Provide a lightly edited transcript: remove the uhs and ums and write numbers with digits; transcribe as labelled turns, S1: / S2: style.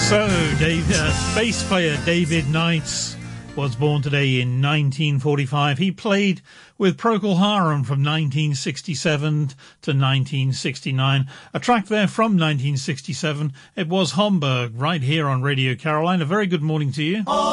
S1: So, bass player David Knight was born today in 1945. He played with Procol Harum from 1967 to 1969. A track there from 1967. It was Homburg, right here on Radio Caroline. A very good morning to you.